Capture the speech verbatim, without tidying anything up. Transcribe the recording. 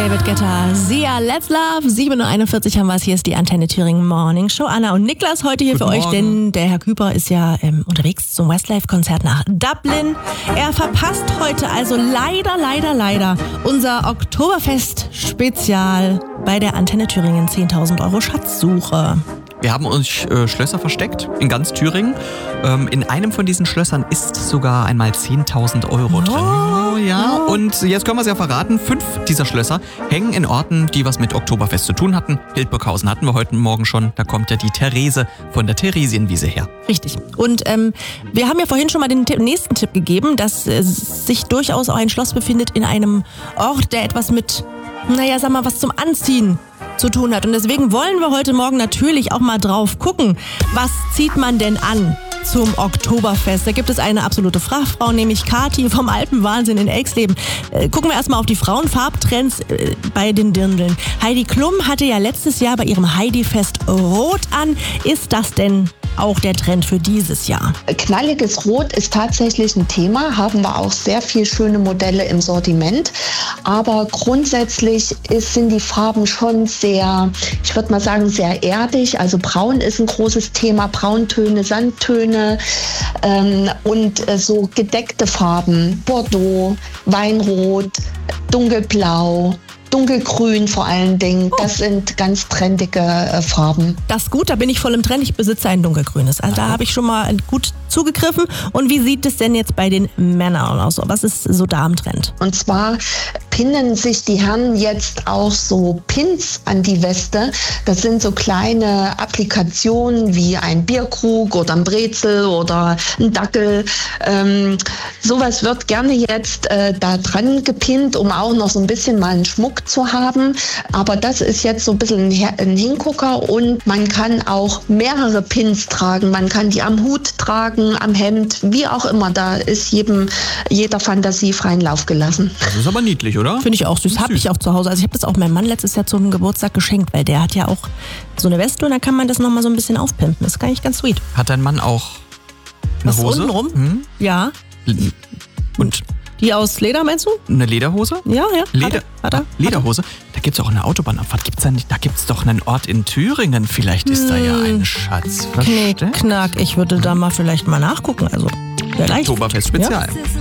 David Guetta, Sia, Let's Love. sieben Uhr einundvierzig haben wir es. Hier ist die Antenne Thüringen Morning Show. Anna und Niklas heute hier Guten für euch, Morgen. denn der Herr Küper ist ja ähm, unterwegs zum Westlife-Konzert nach Dublin. Er verpasst heute also leider, leider, leider unser Oktoberfest-Spezial bei der Antenne Thüringen zehntausend Euro Schatzsuche. Wir haben uns äh, Schlösser versteckt in ganz Thüringen. Ähm, in einem von diesen Schlössern ist sogar einmal zehntausend Euro drin. Oh, ja. Und jetzt können wir es ja verraten. Fünf dieser Schlösser hängen in Orten, die was mit Oktoberfest zu tun hatten. Hildburghausen hatten wir heute Morgen schon. Da kommt ja die Therese von der Theresienwiese her. Richtig. Und ähm, wir haben ja vorhin schon mal den Tipp, nächsten Tipp gegeben, dass äh, sich durchaus auch ein Schloss befindet in einem Ort, der etwas mit, naja, sag mal, was zum Anziehen zu tun hat. Und deswegen wollen wir heute Morgen natürlich auch mal drauf gucken, was zieht man denn an zum Oktoberfest. Da gibt es eine absolute Fachfrau, nämlich Kathi vom Alpenwahnsinn in Elxleben. Äh, gucken wir erstmal auf die Frauenfarbtrends äh, bei den Dirndln. Heidi Klum hatte ja letztes Jahr bei ihrem Heidi-Fest Rot an. Ist das denn auch der Trend für dieses Jahr? Knalliges Rot ist tatsächlich ein Thema, haben wir auch sehr viele schöne Modelle im Sortiment. Aber grundsätzlich ist, sind die Farben schon sehr, ich würde mal sagen, sehr erdig. Also Braun ist ein großes Thema, Brauntöne, Sandtöne ähm, und äh, so gedeckte Farben, Bordeaux, Weinrot, Dunkelblau, Dunkelgrün vor allen Dingen. Das sind ganz trendige äh, Farben. Das ist gut, da bin ich voll im Trend. Ich besitze ein dunkelgrünes. Also da habe ich schon mal gut zugegriffen. Und wie sieht es denn jetzt bei den Männern aus? Was ist so da im Trend? Und zwar pinnen sich die Herren jetzt auch so Pins an die Weste. Das sind so kleine Applikationen wie ein Bierkrug oder ein Brezel oder ein Dackel. Ähm, sowas wird gerne jetzt äh, da dran gepinnt, um auch noch so ein bisschen mal einen Schmuck zu haben. Aber das ist jetzt so ein bisschen ein, ein Hingucker und man kann auch mehrere Pins tragen. Man kann die am Hut tragen, am Hemd, wie auch immer. Da ist jedem, jeder Fantasie freien Lauf gelassen. Das ist aber niedlich, oder? Finde ich auch süß. Habe ich auch zu Hause. Also ich habe das auch meinem Mann letztes Jahr zum Geburtstag geschenkt, weil der hat ja auch so eine Weste und da kann man das nochmal so ein bisschen aufpimpen. Das ist eigentlich ganz sweet. Hat dein Mann auch eine Was Hose? untenrum? Hm? Ja. Und Die aus Leder, meinst du? eine Lederhose? Ja, ja. Leder, Hat er, hat er, Ah, Lederhose? Da gibt es auch eine Autobahnabfahrt. Gibt's da nicht? Da gibt es doch einen Ort in Thüringen. Vielleicht ist da ja ein Schatz Knick, versteckt. knack. Ich würde da mal vielleicht mal nachgucken. Also, vielleicht. Oktoberfest Spezial. Ja.